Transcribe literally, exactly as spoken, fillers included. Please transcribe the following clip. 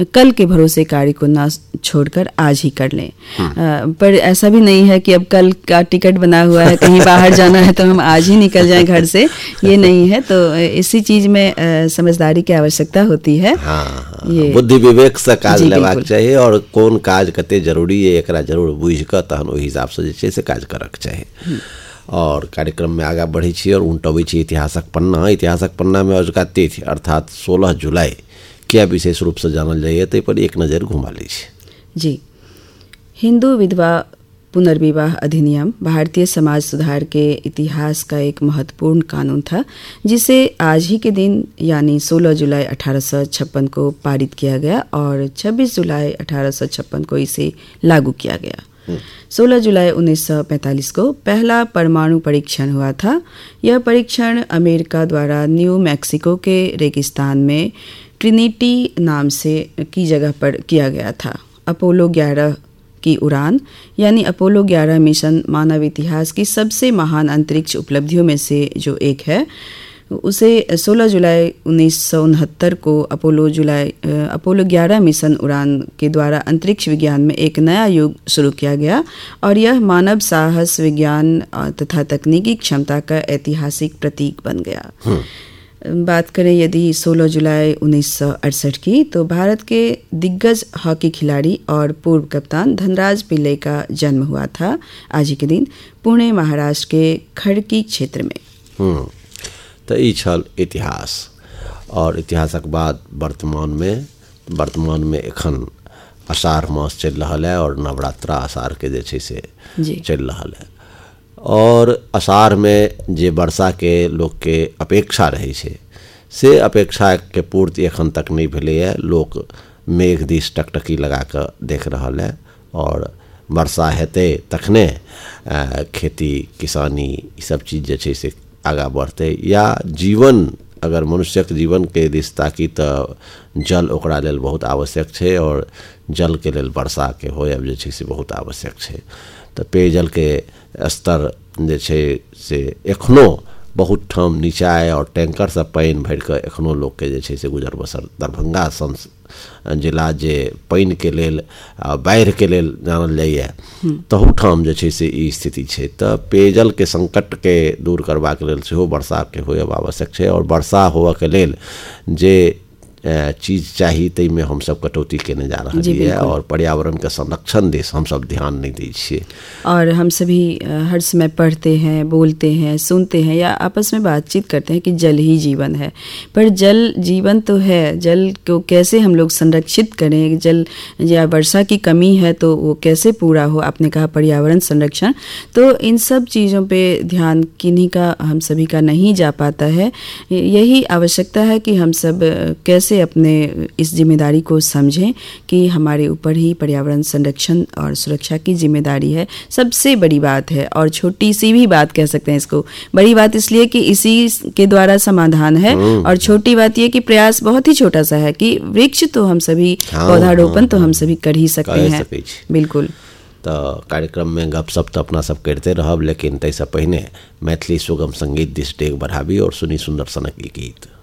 कल के भरोसे कार्य को ना छोड़कर आज ही कर लें। आ, पर ऐसा भी नहीं है कि अब कल का टिकट बना हुआ है, कहीं बाहर जाना है तो हम आज ही निकल जाएं घर से, ये नहीं है। तो इसी चीज में आ, समझदारी की आवश्यकता होती है। हाँ, ये बुद्धि विवेक से काज लेबाक चाहिए और कौन काज कते जरूरी है एकरा जरूर बुझ कऽ तहन ओहि हिसाब से जे छै से काज करक चाही। और कार्यक्रम में आगा बढ़ी छी और उनटबै छी इतिहासक पन्ना। इतिहासक पन्ना में अजुका तिथि अर्थात सोलह जुलाई क्या विशेष रूप से जानल जाइए ताहि पर एक नज़र घुमा ली छी। जी, हिंदू विधवा पुनर्विवाह अधिनियम भारतीय समाज सुधार के इतिहास का एक महत्वपूर्ण कानून था, जिसे आज ही के दिन यानी सोलह जुलाई अठारह सौ छप्पन को पारित किया गया और छब्बीस जुलाई अठारह सौ छप्पन को इसे लागू किया गया। सोलह जुलाई उन्नीस सौ पैंतालीस को पहला परमाणु परीक्षण हुआ था। यह परीक्षण अमेरिका द्वारा न्यू मैक्सिको के रेगिस्तान में ट्रिनिटी नाम से की जगह पर किया गया था। अपोलो ग्यारह की उड़ान यानी अपोलो ग्यारह मिशन मानव इतिहास की सबसे महान अंतरिक्ष उपलब्धियों में से जो एक है, उसे सोलह जुलाई उन्नीस सौ उनहत्तर को अपोलो जुलाई अपोलो ग्यारह मिशन उड़ान के द्वारा अंतरिक्ष विज्ञान में एक नया युग शुरू किया गया और यह मानव साहस, विज्ञान तथा तकनीकी क्षमता का ऐतिहासिक प्रतीक बन गया। बात करें यदि सोलह जुलाई उन्नीस सौ अड़सठ की, तो भारत के दिग्गज हॉकी खिलाड़ी और पूर्व कप्तान धनराज पिल्लै का जन्म हुआ था आज ही के दिन पुणे महाराष्ट्र के खड़की क्षेत्र में। तो ई छल इतिहास। और इतिहासक बाद वर्तमान में वर्तमान में एखन आषाढ़ मास चल रहा है और नवरात्रा आषाढ़ के जे छै से चल रहा है। और आषाढ़ में जे वर्षा के लोग के अपेक्षा रहे छै से अपेक्षा के पूर्ति एखन तक नहीं भेले है। लोग मेघ दिस टकटकी लगा कर देख रहा है और वर्षा हेतै तखने खेती किसानी ई सब चीज जे छै से आगा बढ़ते या जीवन अगर मनुष्य के जीवन के दिस ताकि तो जल ओकरा लेल बहुत आवश्यक है और जल के लेल वर्षा के होयब जे छै से बहुत आवश्यक है। तो पेयजल के स्तर जे छै से एखनो बहुत ठाम नीचा है और टैंकर से पानी भर के एखनो लोग के जे छै से गुजर बसर दरभंगा सन जिला जे पानी के लेल बाढ़ के लेल जानल जाइए तहू ठाम जे छै से ई स्थिति छै। तो पेयजल के संकट के दूर करबाक लेल सेहो वर्षा के होयब आवश्यक है और वर्षा होबऽ के लेल जे चीज चाहिए तई में हम सब कटौती केने जा रहा है और पर्यावरण के संरक्षण देश हम सब ध्यान नहीं दी छिए। और हम सभी हर समय पढ़ते हैं, बोलते हैं, सुनते हैं या आपस में बातचीत करते हैं कि जल ही जीवन है। पर जल जीवन तो है, जल को कैसे हम लोग संरक्षित करें, जल या वर्षा की कमी है तो वो कैसे पूरा हो। आपने कहा पर्यावरण संरक्षण, तो इन सब चीज़ों पे ध्यान किन्हीं का हम सभी का नहीं जा पाता है। यही आवश्यकता है कि हम सब कैसे अपने इस जिम्मेदारी को समझें कि हमारे ऊपर ही पर्यावरण संरक्षण और सुरक्षा की जिम्मेदारी है। सबसे बड़ी बात है और छोटी सी भी बात कह सकते हैं इसको। बड़ी बात इसलिए कि इसी के द्वारा समाधान है और छोटी बात यह कि प्रयास बहुत ही छोटा सा है कि वृक्ष तो हम सभी पौधारोपण तो हम सभी कर ही सकते हैं। बिल्कुल। तो कार्यक्रम में गपशप तो अपना सब करते रहब, लेकिन तैसे पहले मैथिली सुगम संगीत दिस डेग बढ़ाबी और सुनी सुंदर सनक गीत।